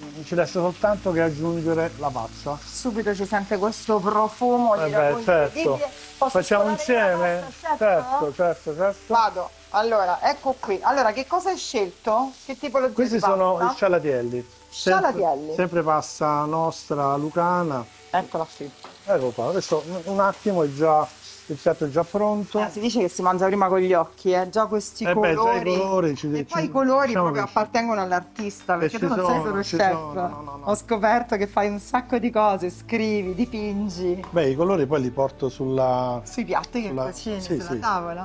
ci resta soltanto che aggiungere la pasta. Subito ci sente questo profumo di ragù Certo. incredibile. Posso Facciamo scolare la insieme? pasta, chef? Certo. Vado. Allora, ecco qui. Allora, che cosa hai scelto? Che tipologia Questi di pasta? sono i scialatielli. Scialatielli. Sempre pasta nostra lucana. Eccola qui. Ecco qua, adesso un attimo il piatto è già pronto. Si dice che si mangia prima con gli occhi, già questi Beh, colori. già i colori E poi i colori diciamo proprio che appartengono all'artista, perché tu ci non sei sono, solo ci chef. sono, no. Ho scoperto che fai un sacco di cose, scrivi, dipingi. Beh, i colori poi li porto Sui piatti che sulla- cucini, sì, sulla sì. tavola.